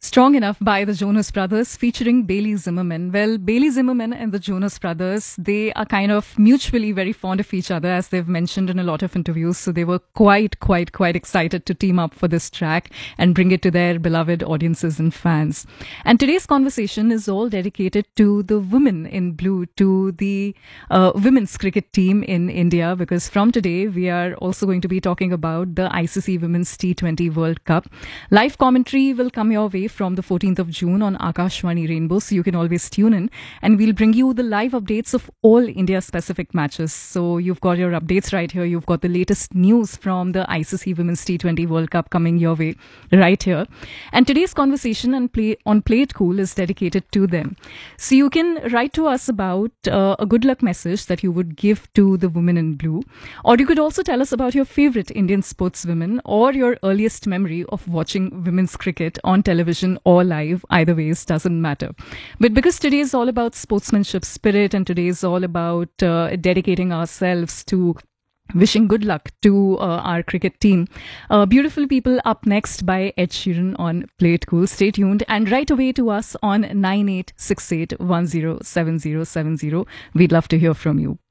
Strong Enough by the Jonas Brothers featuring Bailey Zimmerman. Well, Bailey Zimmerman and the Jonas Brothers, they are kind of mutually very fond of each other, as they've mentioned in a lot of interviews. So they were quite excited to team up for this track and bring it to their beloved audiences and fans. And today's conversation is all dedicated to the women in blue, to the women's cricket team in India, because from today we are also going to be talking about the ICC Women's T20 World Cup. Live commentary will come your way from the 14th of June on Akashvani Rainbow, so you can always tune in and we'll bring you the live updates of all India-specific matches. So you've got your updates right here. You've got the latest news from the ICC Women's T20 World Cup coming your way right here. And today's conversation on Play It Cool is dedicated to them. So you can write to us about a good luck message that you would give to the women in blue. Or you could also tell us about your favorite Indian sportswomen or your earliest memory of watching women's cricket on television or live. Either ways, doesn't matter. But because today is all about sportsmanship spirit and today is all about dedicating ourselves to wishing good luck to our cricket team. Beautiful People up next by Ed Sheeran on Play It Cool. Stay tuned and write away to us on 9868107070. We'd love to hear from you.